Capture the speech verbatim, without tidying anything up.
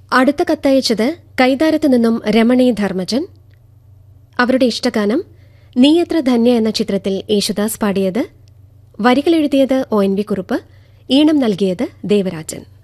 അടുത്ത കത്തയച്ചത് കൈതാരത്തു നിന്നും രമണി ധർമ്മജൻ. അവരുടെ ഇഷ്ടഗാനം നീ എത്ര ധന്യ എന്ന ചിത്രത്തിൽ യേശുദാസ് പാടിയത്. വരികളെഴുതിയത് ഒ എൻ വി കുറുപ്പ്, ഈണം നൽകിയത് ദേവരാജൻ.